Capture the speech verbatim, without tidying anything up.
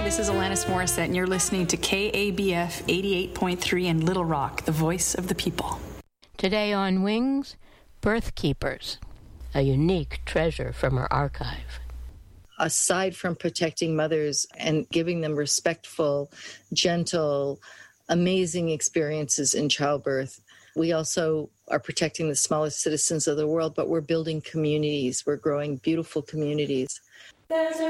this is Alanis Morissette, and you're listening to K A B F eighty-eight point three in Little Rock, the voice of the people. Today on Wings, Birth Keepers, a unique treasure from our archive. Aside from protecting mothers and giving them respectful, gentle, amazing experiences in childbirth, we also are protecting the smallest citizens of the world, but we're building communities. We're growing beautiful communities. There's a